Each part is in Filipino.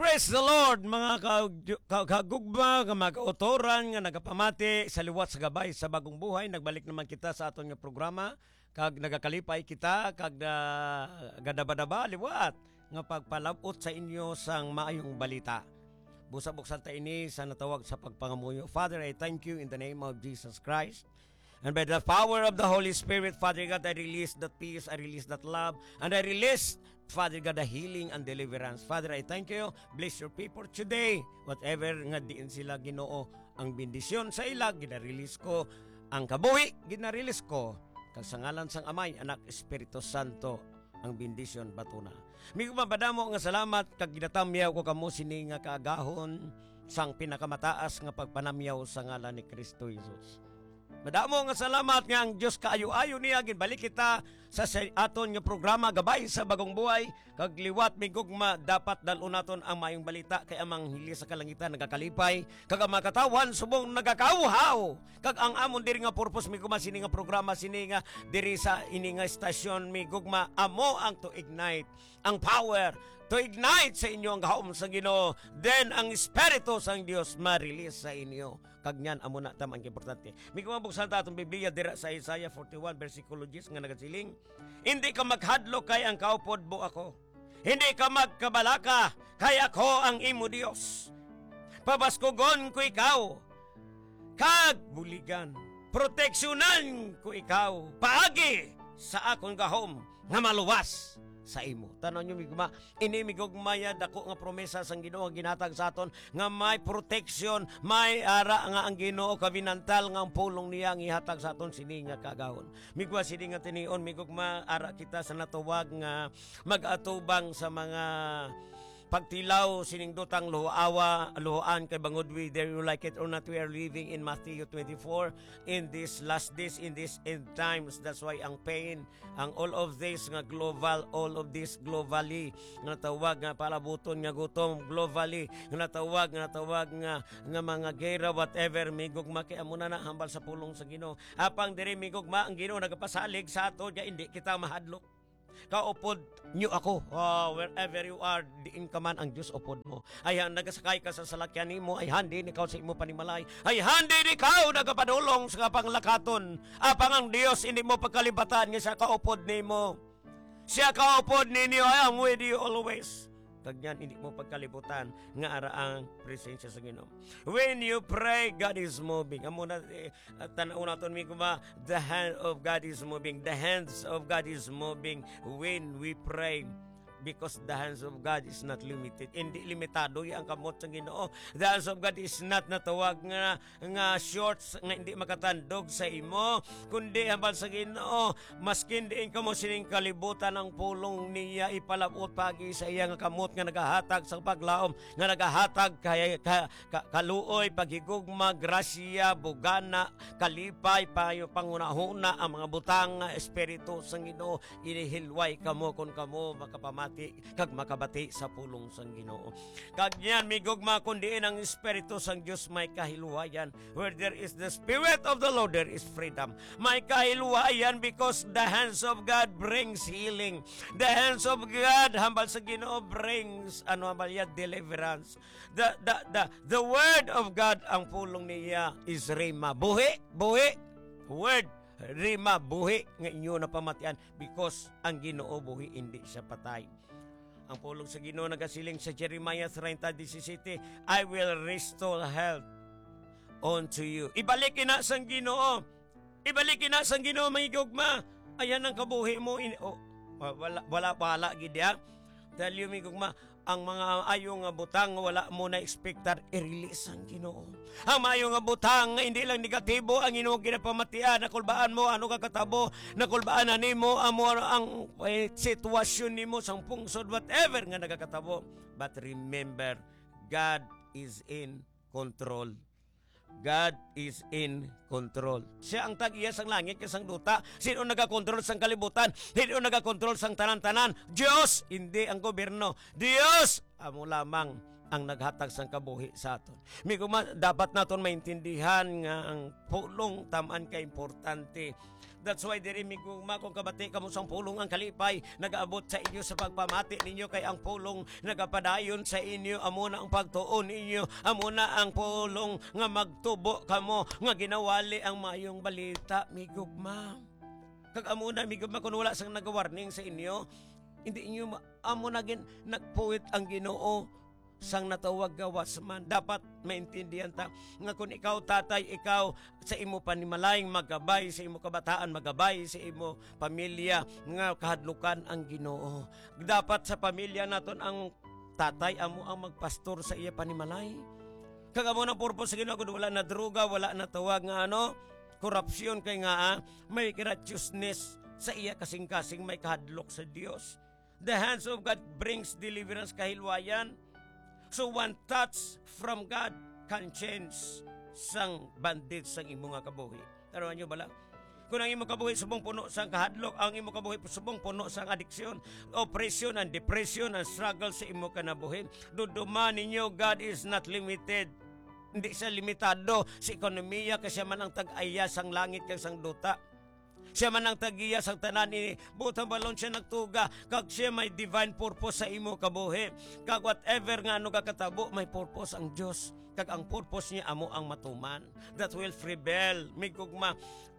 Praise the Lord, mga kagugma, mga kautoran nga nagapamati sa liwat sa gabay sa bagong buhay. Nagbalik naman kita sa aton nga programa kag nagakalipay kita kag gadabadaba liwat nga pagpalabot sa inyo sang maayong balita. Busa-buksan ta ini sa natawag sa pagpangamuyo. Father, I thank you in the name of Jesus Christ. And by the power of the Holy Spirit, Father God, I release that peace, I release that love, and I release, Father God, the healing and deliverance. Father, I thank you. Bless your people today. Whatever nga diin sila Ginoo ang bendisyon sa ila, ginarelease ko. Ang kabuhi, ginarelease ko. Kag sa ngalan sang Amay, Anak, Espiritu Santo, ang bendisyon batuna. Migo mabadamo nga salamat kag ginatamyaw ko kamo sini nga kaagahon sang pinakamataas nga pagpanamyaw sa ngalan ni Kristo Jesus. Madamo nga salamat nga ang Diyos kaayo-ayo niya ginbalik kita sa aton nga programa Gabay sa Bagong Buhay kag liwat migugma dapat dalon naton ang maayong balita kay amang hili sa kalangitan nagakalipay kag ang makatawan subong nagakauhaw kag ang amon diri nga purpose migugma sini nga programa sini nga diri sa ini nga stasyon migugma amo ang to ignite ang power to ignite sa inyo ang gahom sa Ginoo, then ang Espiritu sang Dios ma-release sa inyo. Kag nyan amo na tam ang importante. May kumabuksan ta atong Biblia dira sa Isaiah 41 versikulo 10 nga nagasiling, hindi ka maghadlok kay ang kaupod mo ako. Hindi ka magkabalaka kay ako ang imo Dios. Pabaskugon ko ikaw. Kag buligan. Proteksyonan ko ikaw. Paagi sa akong gahom nga maluwas sa imo. Tanon nyo migma, ini migugmaya dako nga promesa sang Ginoo ginatag sa aton nga may protection, may ara nga ang Ginoo kabinantal nga ang pulong niya ang ihatag sa aton sini nga kagahon. Migwa sini nga tinion migugma ara kita sa natuwag nga mag-atubang sa mga pagtilaw sining dutang luhoan kay bangod we there you like it or not we are living in Matthew 24 in this last days in this end times. That's why ang pain ang all of this nga global all of this globally nga tawag nga palabuton nga gutom globally nga tawag nga mga gera whatever migugma kay amuna na hambal sa pulong sa Ginoo apang diri migugma ang Ginoo nagapasalig sa ato nga hindi kita mahadlok. Kaupod nyo ako wherever you are diin ka man ang Diyos upod mo ayan nagasakay ka sa salakyan nimo ay handi ikaw sa imo panimalay ay handi ikaw nagapadulong sa panglakaton apang ang Diyos hindi mo pagkalibatan nga siya kaupod nimo siya kaupod ninyo I am with you always kag yan hindi mo pagkalibutan nga ara ang presensya sa Ginoo. When you pray, God is moving. Amo na tan-aw naton mi kuma the hand of God is moving. The hands of God is moving when we pray. Because the hands of God is not limited. Hindi limitado ang kamot sa Ginoo. The hands of God is not natawag nga shorts nga hindi makatandog sa imo. Kundi hambal sa Ginoo, maskin diin kamo sining kalibutan ang pulong niya ipalabot pagi sa iya nga kamot nga nagahatag sa paglaom, nga nagahatag kay kaluoy, paghigugma, grasya, bugana, kalipay, payo pangunahuna ang mga butang espiritu sa Ginoo. Inihilway kamo kun kamo makapamati kag makabati sa pulong sang Ginoo. Kag yan migugma kundi ang espiritu sang Dios may kahiluwayan. Where there is the Spirit of the Lord there is freedom. May kahiluwayan because the hands of God brings healing. The hands of God hambal sa Ginoo brings deliverance. The word of God ang pulong niya is rema. Buhi word rima buhi nga inyo na pamatian because ang Ginoo buhi hindi siya patay. Ang pulong sa Ginoo nagasiling sa Jeremiah 30:17, I will restore health unto you. Ibalik ina sang Ginoo. Ibalik ina sang Ginoo mahigugma. Ayan ang kabuhi mo wala gid ya. Tell you migugma ang mga ayong nga butang wala mo na expectar i-release ang Ginoo. Ang maayong nga butang hindi lang negatibo ang Ginoo ginapamatian nakulbaan mo ano ka katabo nakulbaan na nimo ang sitwasyon nimo sang pungsod whatever nga nagakatabo but remember God is in control. God is in control. Siya ang tag-iya sang langit kasang duta. Sino nagakontrol sang kalibutan? Sino nagakontrol sang tanan-tanan? Diyos, hindi ang gobyerno. Diyos, amo lamang ang naghatag sang kabuhi sa aton. Dapat naton maintindihan nga ang pulong tamaan ka importante. That's why diri migugma kung kabati kamo sang pulong ang kalipay nagaabot sa inyo sa pagpamati ninyo, kay ang pulong nagapadayon sa inyo, amo na ang pagtuon ninyo, amo na ang pulong nga magtubo kamo nga ginawali ang mayong balita migugma. Kag amo na migugma kung wala sang nagawarning sa inyo, hindi inyo amo na nagpuwit ang Ginoo sang natawag gawas man. Dapat maintindihan ta nga kung ikaw tatay, ikaw sa imo panimalayng magabay sa imo kabataan, magabay sa imo pamilya nga kahadlukan ang Ginoo. Dapat sa pamilya naton ang tatay amo ang magpastor sa iya panimalay. Kag amo na purpose sa Ginoo kun wala na droga, wala na tawag nga korupsyon, kay nga may righteousness sa iya kasing-kasing may kahadlok sa Dios. The hands of God brings deliverance, kahilwayan. So one touch from God can change sang bandit sang imo nga kabuhi. Taruan nyo bala? Kung ang imo kabuhi subong puno sang kahadlok, ang imo kabuhi subong puno sang adiksyon, oppression and depression and struggle sa imo kanabuhi, duduma ninyo God is not limited. Hindi siya limitado sa ekonomiya, kasi man ang tag-aya sang langit kag sang duta. Siya man ang tagiya sang tanan ini, butang balon siya nagtuga, kag siya may divine purpose sa imo kabuhi. Kag whatever nga ano kakatabo, may purpose ang Dios. Kag ang purpose niya amo ang matuman. That will rebel. Migugma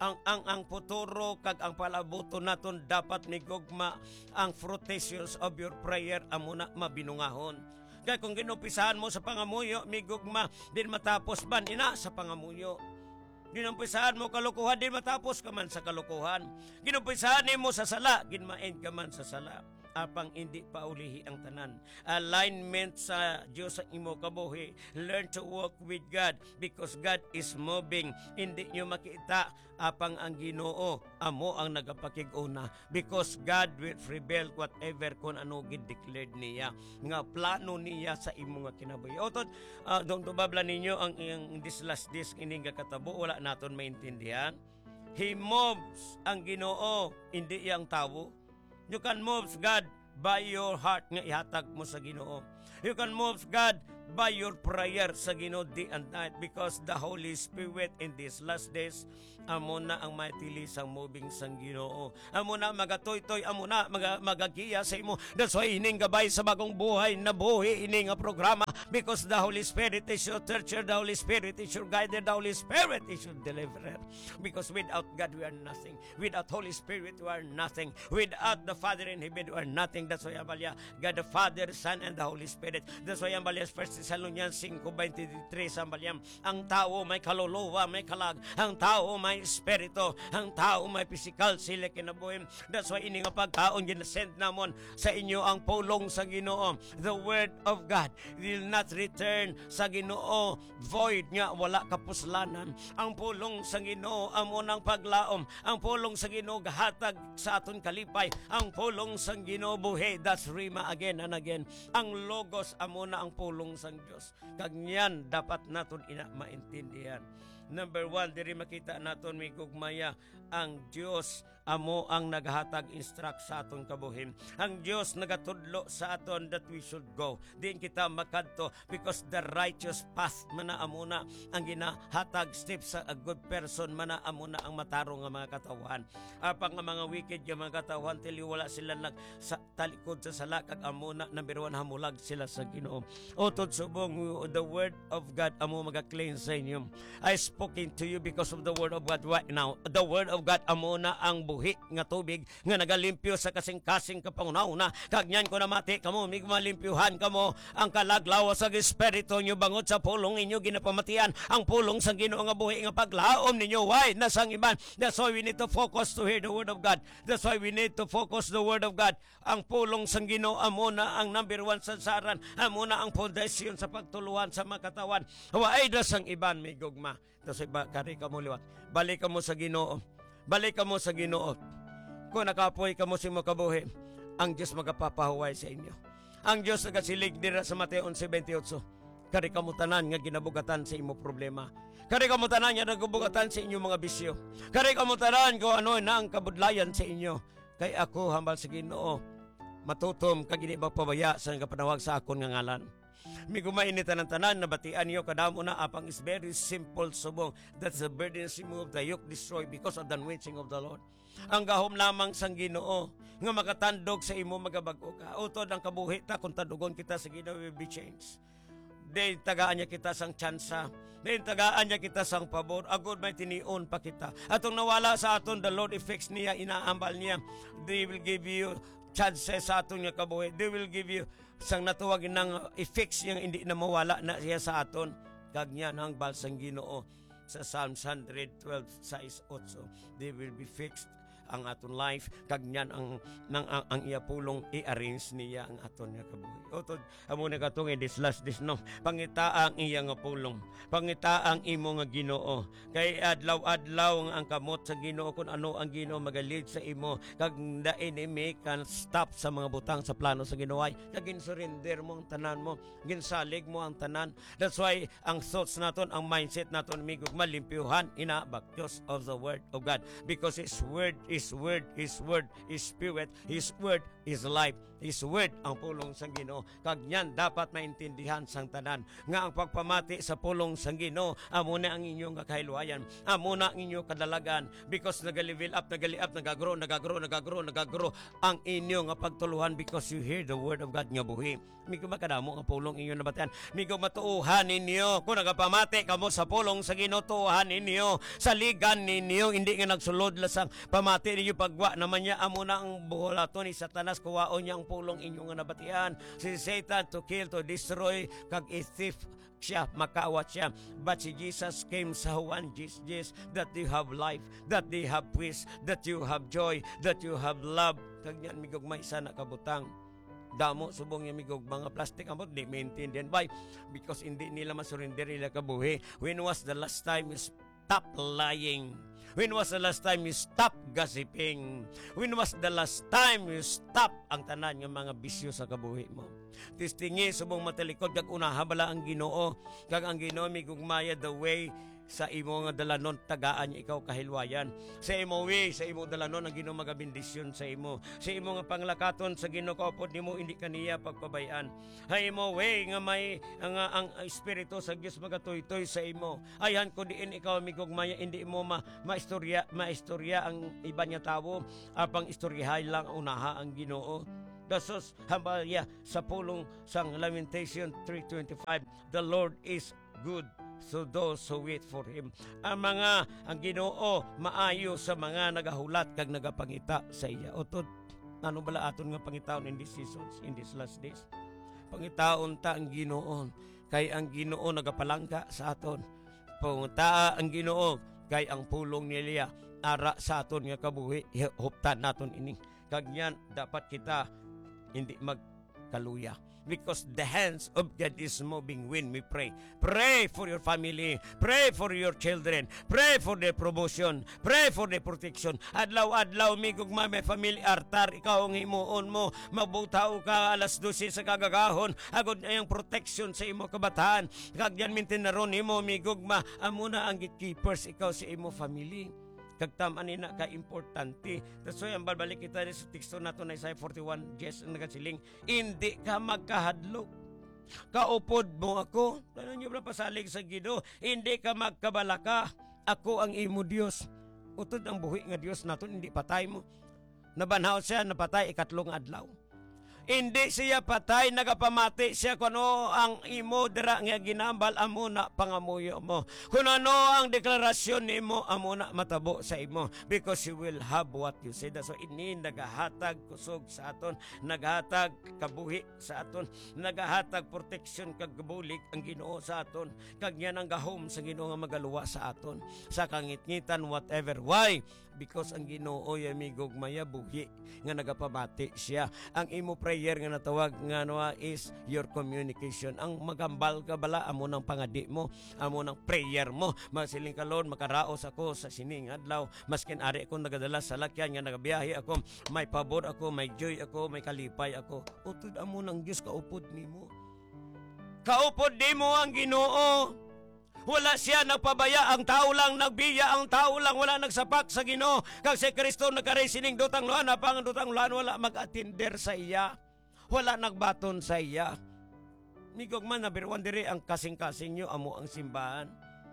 ang futuro kag ang palabuto naton dapat migugma ang fruitions of your prayer amo na mabinungahon. Kaya kung ginupisahan mo sa pangamuyo, migugma din matapos ban ina sa pangamuyo. Ginumpisahan mo kalukuhan, din matapos ka man sa kalukuhan. Ginumpisahan mo sa sala, ginmaend ka man sa sala. Apang hindi paulihi ang tanan. Alignment sa Diyos ang imo kabuhi. Learn to walk with God because God is moving. Hindi nyo makita apang ang Ginoo amo ang nagapakiguna, because God will rebel whatever kung ano gid-declared niya nga plano niya sa imo nga kinabuhi. Oton dong tubabla ninyo ang this last days ining katabo, wala naton maintindihan. He moves ang Ginoo, hindi yang tawo. You can move God by your heart nga ihatag mo sa Ginoo. You can move God by your prayer sa Ginoo day and night, because the Holy Spirit in these last days amo na ang matili sang moving sang Ginoo. Amo na magatoy-toy, amo na magagiya sa imo. That's why ining gabay sa bagong buhay na buhi ining nga programa, because the Holy Spirit is your teacher, the Holy Spirit is your guide, the Holy Spirit is your deliverer. Because without God we are nothing. Without Holy Spirit we are nothing. Without the Father in heaven we are nothing. That's why ambalya God the Father, Son and the Holy Spirit. That's why ambalya 1 Thessalonians 5:23 sambalyam, ang tao may kaluluwa, may kalag, ang tao may espiritu, ang tao may physical sila kinabuhi. That's why ini nga pagkaon ginasend namon sa inyo ang pulong sa Ginoo. The word of God will not return sa Ginoo void, nga wala kapuslanan. Ang pulong sa Ginoo amo nang paglaom. Ang pulong sa Ginoo gahatag sa aton kalipay. Ang pulong sa Ginoo buhi. That's rima again and again. Ang logos amo na ang pulong sa Dios. Kag niyan dapat naton ina maintindihan. Number 1, diri makita naton may gugmaya ang Dios amo ang naghatag instruct sa aton kabuhi. Ang Dios nagatudlo sa aton that we should go. Din kita makadto, because the righteous path mana amo na ang ginahatag step sa a good person, mana amo na ang matarong nga mga katawan. Apang nga mga wicked nga mga katawan tili wala sila nag sa talikod sa sala, kag amo na number 1 hamulag sila sa Ginoo. Otod subong the word of God amo maga-cleanse sa inyo. I spoken to you because of the word of God right now. The word of God amo na ang buhi nga tubig nga nagalimpyo sa kasing-kasing kapangunaw na. Kag nyan ko na mati kamo, mig malimpyuhan kamo ang kalaglawas sa espiritu nyo bangod sa pulong inyo ginapamatian. Ang pulong sa Ginoo nga buhi nga paglaom ninyo why nasang iban. That's why we need to focus to hear the word of God. That's why we need to focus the word of God. Ang pulong sa Ginoo amo na ang number 1 sansaran, amo na ang foundation sa pagtuluan sa makatawan. Waay dasang iban may gugma. Tapos kari ka mo liwat. Balik ka mo sa Ginoo. Balik ka mo sa Ginoo. Kung nakapoy ka mo sa imo kabuhi, ang Diyos magapapahuway sa inyo. Ang Diyos nagasilig dira sa Mateo 11:28. Kari ka mo tanan nga ginabugatan sa imo problema. Kari ka mo tanan nga nagubugatan sa inyo mga bisyo. Kari ka mo tanan kung ano na ang kabudlayan sa inyo. Kay ako hambal sa Ginoo, matutom kag hindi magpabaya sa nagapanawag sa akon nga ngalan. Mi gumainitan ng tanan, nabatian niyo kadamo na apang is very simple subong. That's the burden remove, the yoke destroy because of the anointing of the Lord. Ang gahom lamang sang Ginoo nga makatandog sa imo magabag-o ka. Utod ang kabuhi ta kung tandugon kita sa Ginoo will be changed. Di tagaan niya kita sang tsansa. Di tagaan niya kita sang pabor. Agod may tinion pa kita. Atong nawala sa aton, the Lord effects niya, inaambal niya. They will give you chances sa aton nga kabuhi. They will give you sang natuwag ng effects yang hindi na mawala na siya sa aton. Kag niya nang balsang Ginoo sa Psalms 112:6-8. They will be fixed ang aton life, kag niyan ang iya pulong i-arrange niya ang aton nga kabuhi. Utod amo na katong this last this no, pangita ang iya nga pulong, pangita ang imo nga Ginoo, kay adlaw-adlaw ang kamot sa Ginoo kun ano ang Ginoo magalid sa imo, kag the enemy can stop sa mga butang sa plano sa Ginoo. Kag surrender mo ang tanan mo, ginsalig mo ang tanan. That's why ang thoughts naton, ang mindset naton migug malimpyuhan ina baktos of the word of God, because His word is word, His word is spirit, His word is life, His word ang pulong sang Ginoo. Kag niyan dapat maintindihan sang tanan nga ang pagpamati sa pulong sang Ginoo amo na ang inyong kahilwayan, amo na ang inyong kadalagan, because nagalevel up, nagagrow ang inyong nga pagtuluhan, because you hear the word of God nga buhi. Migo makadamo nga pulong inyong nabatian, migo matuuhan ninyo kung nagapamati kamo sa pulong sa Ginoo, tuuhan ninyo, saligan ninyo, hindi nga nagsulod lasang pamati ninyo pagwa naman niya amo na ang buholaton ni Satanas, kuwaon niya ang pulong inyong nabatian. Si Satan to kill, to destroy, kag i-thief siya, makaawat siya. But si Jesus came sa Juan, Jesus, that you have life, that you have peace, that you have joy, that you have love. Kag niyan migog may sana kabutang damo subong yung migog mga plastic amot di maintindihan. Why? Because hindi nila masurrender nila kabuhi. When was the last time you stop lying? When was the last time you stop gossiping? When was the last time you stop ang tanan ng mga bisyo sa kabuhi mo? Tistingi subong matalikod, kag unaha bala ang Ginoo, kag ang Ginoo migugmaya the way sa imo nga dalanon, tagaan niya ikaw kahilwayan. Sa imo way, sa imo dalanon ang Ginoo magabendisyon sa imo. Sa imo nga panglakaton sa Ginoo kaupod nimo, hindi kaniya pagpabayan. Hay imo way nga may ang espiritu sa Dios magatuytoy sa imo. Ayhan ko diin ikaw migugmaya, hindi mo maistorya ang iba niya tawo, apang istoryahay lang unaha ang Ginoo. Dasos hambalya sa pulong sang Lamentation 3:25, the Lord is good so those who wait for Him. Ang Ginoo maayo sa mga nagahulat kag nagapangita sa iya. Utod ano bala aton nga pangitaon in these seasons, in these last days? Pangitaon ta ang Ginoo, kay ang Ginoo nagapalangka sa aton. Pangita ang Ginoo kay ang pulong niya ara sa aton nga kabuhi, huptan naton ini. Kag niyan dapat kita hindi magkaluya, because the hands of God is moving when we pray. Pray for your family, pray for your children, pray for their promotion, pray for their protection. Adlaw-adlaw migug may family altar, ikaw ang himuon mo, magbutaw ka alas 12 sa kagagahon, agod ayang protection sa imo kabataan. Kag yan mintin-naron imo migug amo na ang gatekeepers ikaw sa imo family. Kagtaman nina ka importante. That's why ang balbalik kita sa teksto nato na Isaiah 41, yes, ang nagasiling, hindi ka magkahadlok. Kaupod mo ako. Ano nyo ba pasalig sa Ginoo? Hindi ka magkabalaka. Ako ang imo Dios. Utod ang buhi nga Dios nato, hindi patay mo. Nabanhaw siya, napatay ikatlong adlaw. Hindi siya patay, nagapamati siya kung ano ang imo dira nga ginambal, amo na pangamuyo mo. Kung ano ang deklarasyon nimo, amo na matabo sa imo, because you will have what you said. So ini nagahatag kusog sa aton, nagahatag kabuhi sa aton, nagahatag protection kag bulig ang Ginoo sa aton. Kag yan ang gahom sa Ginoo nga magaluwa sa aton, sa kangitngitan whatever. Why? Because ang Ginoo yamigog maya buhi nga nagapamati siya. Ang imo prayer nga natawag nga is your communication. Ang magambal ka bala amo nang pangadi mo, amo nang prayer mo. Masiling ka Lord, makaraos ako sa sining adlaw, maskin ari ako nagadala sa lakyan nga nagabiyahe ako, may pabor ako, may joy ako, may kalipay ako. Utud amo nang Dios kaupod nimo. Kaupod nimo ang Ginoo. Wala siya nagpabaya, ang tao lang nagbiya, ang tao lang wala nagsapak sa Ginoo. Kag si Kristo nagkaresining dutang luhan, apang dutang luhan wala mag-atinder sa iya, wala nagbaton sa iya. Migog man nabirwan diri ang kasing-kasing nyo amo ang simbahan.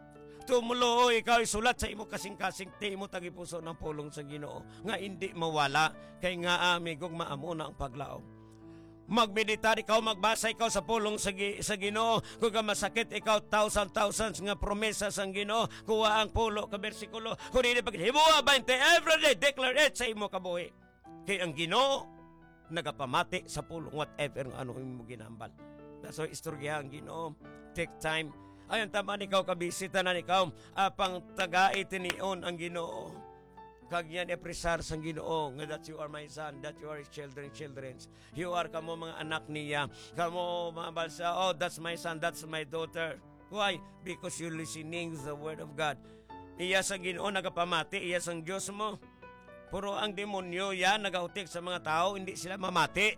Tumulo ikaw isulat sa imo kasing-kasing ti imo tagipuso ng pulong sa Ginoo nga hindi mawala kay nga amigog maamo na ang paglaom. Magmeditar ikaw, magbasa ikaw sa pulong sa Ginoo. Kung ka masakit ikaw, thousands nga promesa sang Ginoo. Kuha ang pulo ka bersikulo. Kung hindi paghibuha 20 everyday, declare it sa imo kabuhi. Kay ang Ginoo nagapamati sa pulong whatever nga ano imo ginambal. So istorya ang Ginoo. Take time. Ayon taman ikaw kabisita na ikaw apang tagai tinion ang Ginoo. Kag yan epresar sang Ginoo nga that you are my son, that you are his children's. You are kamo mga anak niya. Kamo mga balsa, oh that's my son, that's my daughter. Why? Because you listening to the word of God. Iya sa Ginoo nagapamati, iya sang Dios mo. Puro ang demonyo yan nagautik sa mga tao, hindi sila mamati.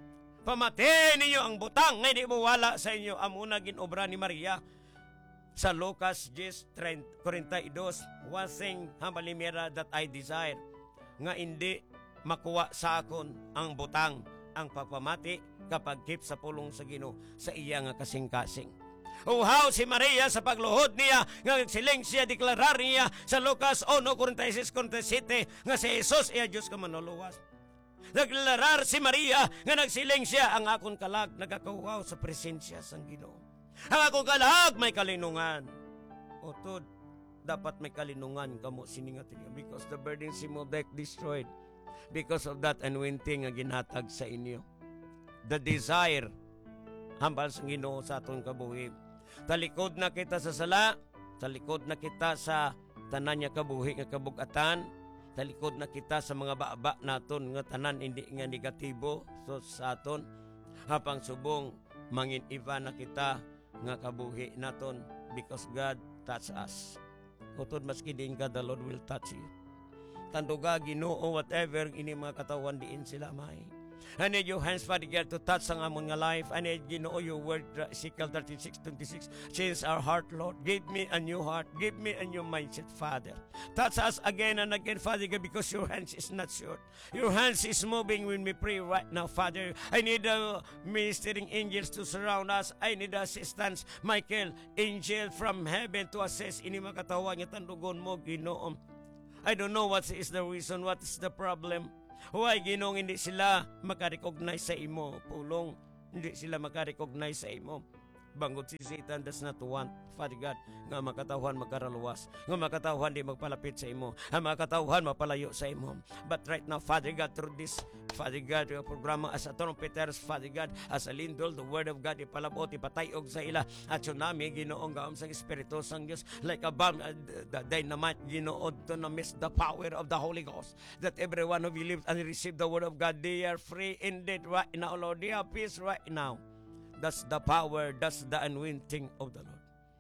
Pamati ninyo ang butang nga hindi mo wala sa inyo. Amuna ginobra ni Maria sa Lucas 10:42, one thing hambalimera that I desire, nga hindi makuha sa akon ang butang, ang pagpamati kapag kip sa pulong sa Ginoo sa iya nga kasing-kasing. Uhaw si Maria sa pagluhod niya, nga nagsiling siya, deklarar niya sa Lucas 1:46-47 nga si Jesus iya Diyos ka manuluwas. Naglarar si Maria nga nagsiling siya, ang akon kalag nagakawaw sa presensya sang Ginoo. Ang akong kalag may kalinungan. Utod, dapat may kalinungan kamo siningatin niyo because the burdens mo back destroyed because of that anointing nga ginhatag sa inyo. The desire hambal sa Ginoo sa aton kabuhi. Talikod na kita sa sala, talikod na kita sa tanan niya kabuhi nga kabugatan, talikod na kita sa mga baba naton nga tanan hindi nga negatibo so sa aton hapang subong mangin iba na kita nga kabuhi naton because God touch us. Utod maski din ka, the Lord will touch you. Tanduga Ginoo whatever ini mga katawan diin sila may. I need your hands, Father God, to touch ang amon nga life. I need Ginoo your word, Ezekiel 36:26. Change our heart, Lord. Give me a new heart. Give me a new mindset, Father. Touch us again and again, Father God, because your hands is not short. Your hands is moving when we pray right now, Father. I need ministering angels to surround us. I need assistance, Michael, angel from heaven to assist ini mga katawan nga tandugon mo, Ginoo. I don't know what is the reason, what is the problem. Why Ginoo hindi sila makarecognize sa imo pulong, hindi sila makarecognize sa imo. Bangod si Satan does not want, Father God, nga makatawhan magkaraluwas, nga makatawhan di magpalapit sa imo, nga makatawhan mapalayo sa imo. But right now, Father God, through this, Father God, yung programa as a trumpeters, Father God, as a lindol, the word of God, ipalabot, ipatayog sa ila, at tsunami, Ginoong gaom sa Espiritu sang Diyos, like a bomb, the dynamite, Ginoo, to na miss the power of the Holy Ghost, that everyone who believes and receive the word of God, they are free indeed right now, Lord. They have peace right now. That's the power, that's the anointing of the Lord.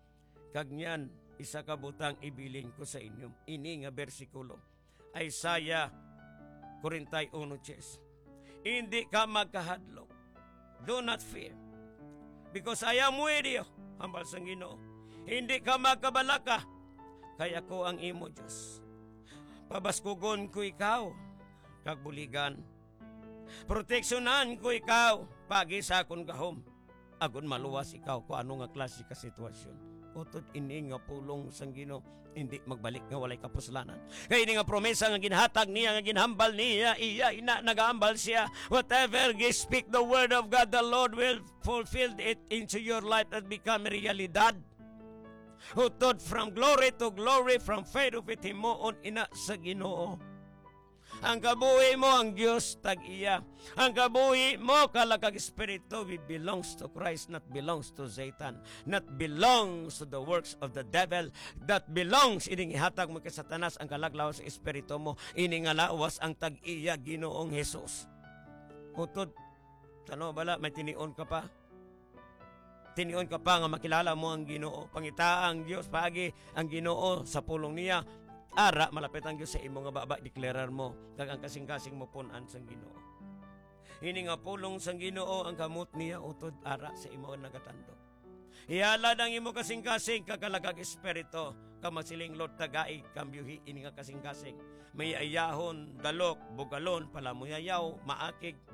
Kag niyan, isa ka butang ibilin ko sa inyo. Ini nga bersikulo. Isaiah 41:10. Hindi ka magkahadlok. Do not fear. Because I am with you. Hambal sang Ginoo. Hindi ka magkabalaka. Kaya ko ang imo Diyos. Pabaskugon ko ikaw. Kag buligan. Proteksyonan ko ikaw. Pagi sa akong gahom. Agon maluwas ikaw kung ano nga klase ka sitwasyon. Utod ini nga pulong sang Ginoo, hindi magbalik nga walay kapuslanan. Kaya ini nga promesa nga ginhatag niya, nga ginhambal niya, iya ina nagahambal siya. Whatever you speak the word of God, the Lord will fulfill it into your life and become realidad. Utod from glory to glory, from faith to faith, himuon ina sa Ginoo. Ang kabuhi mo, ang Diyos tag-iya. Ang kabuhi mo, kalakag Espiritu, it belongs to Christ, not belongs to Satan, not belongs to the works of the devil, that belongs, ining ihatag mo kay Satanas, ang kalaglaw sa Espiritu mo, ining alawas ang tag-iya, Ginoong Jesus. Utod, tano bala, may tinion ka pa? Tinion ka pa nga makilala mo ang Ginoo. Pangita ang Diyos, pagi ang Ginoo sa pulong niya, ara malapit ang Diyos sa imo nga baba, deklarar mo kag ang kasing-kasing mo punan sang Ginoo. Ini nga pulong sang Ginoo ang kamot niya utod ara sa imo nagatandog. Ihalad ang imo kasing-kasing kakalagag espiritu ka masiling Lord tagai kambyuhi ini nga kasing-kasing. May ayahon, dalok, bugalon, palamuyayaw, maakig.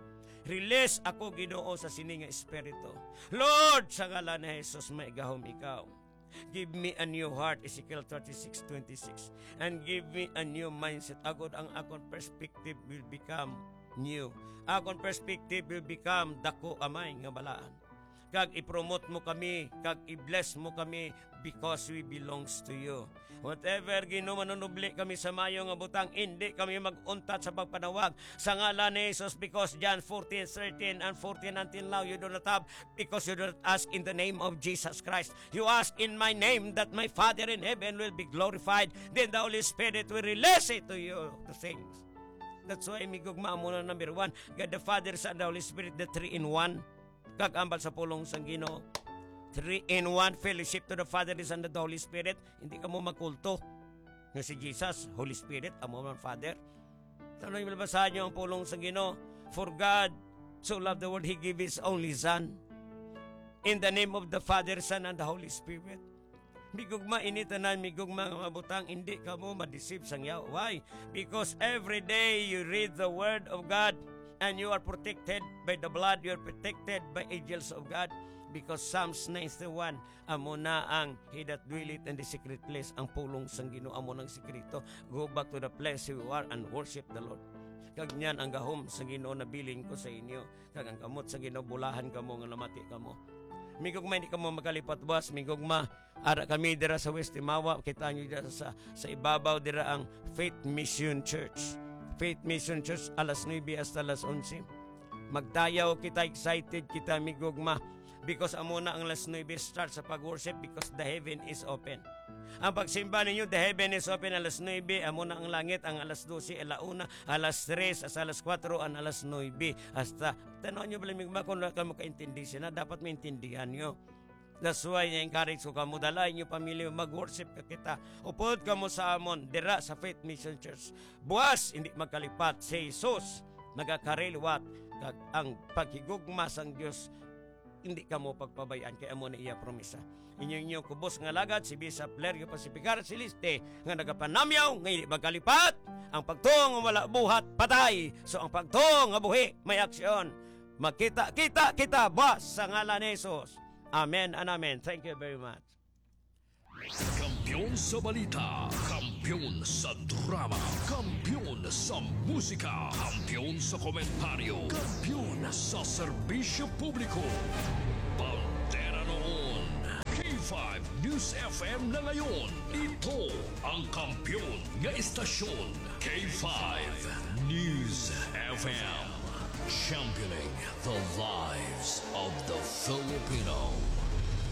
Release ako, Ginoo, sa sini nga espiritu. Lord, sa ngalan ni Jesus, maigahom ikaw. Give me a new heart, Ezekiel 36:26. And give me a new mindset. Agod ang akong perspective will become new. Akong perspective will become dako amay nga balaan. Kag i-promote mo kami, kag i-bless mo kami because we belongs to you. Whatever Ginoo manunubli kami sa mayo nga butang, hindi kami mag-untat sa pagpanawag sa ngalan ni Jesus, because John 14:13 and 14 until now you do not have, because you do not ask in the name of Jesus Christ. You ask in my name that my Father in heaven will be glorified. Then the Holy Spirit will release it to you to things. That's why migugma mo na number 1, God the Father, Son, the Holy Spirit, the 3-in-1. Kagambal sa pulong sang Ginoo. 3-in-1 fellowship to the Father, the Son, and the Holy Spirit. Hindi ka mo magkulto nga si Jesus, Holy Spirit, amo man Father. Tanong yung basahan niyo ang pulong sang Ginoo. For God so loved the world, He gave His only Son. In the name of the Father, Son, and the Holy Spirit. Migugma initanan, migugma nga mabutang, hindi ka mo madeceive sang yaw. Why? Because every day you read the Word of God, and you are protected by the blood, you are protected by angels of God, because Psalms 91, amo na ang he that dwelleth in the secret place, ang pulong sang Ginoo amo ng sekreto. Go back to the place where you are and worship the Lord. Kag niyan ang gahom sang Ginoo na bilin ko sa inyo, kag ang kamot sang Ginoo bulahan kamo nga namati kamo. Migugma hindi kamo makalipat buwas, migugma ara kami dira sa West Timawa, kita nyo dira sa ibabaw dira ang Faith Mission Church. Faith Mission Church, alas 9 hasta alas 11. Magdayaw kita, excited kita, migugma. Because amo na ang alas 9 start sa pag-worship, because the heaven is open. Ang pagsimba ninyo, the heaven is open alas 9, amo na ang langit, ang alas 12, alauna, alas 3, hasta alas 4, ang alas 9. Hasta, tanong nyo pala, migugma, kung kayo makaintindi siya na, dapat maintindihan nyo. That's why encourage ko kamo, dalay nyo pamilya, mag-worship ka kita. Upod ka mo sa amon, dira sa Faith Mission Church. Buwas, hindi magkalipat. Si Jesus, nagakarilwat, ang paghigugma sang Diyos, hindi ka mo pagpabayaan, kaya mo na iya promisa. Inyong kubos nga lagad, si Bishop Lerio Pacificar Siliste, nga nagapanamyaw, nga hindi magkalipat. Ang pagtong wala buhat, patay. So ang pagtong nga buhi, may aksyon. Magkita, kita, buwas sa ngalan ni Jesus. Amen and amen. Thank you very much. Kampiyon sa balita, kampiyon sa drama, kampiyon sa musika, kampiyon sa komentaryo, kampiyon sa serbisyo publiko. Pantera noon, K5 News FM na ngayon. Ito ang kampiyon nga istasyon, K5 News FM. Championing the lives of the Filipino.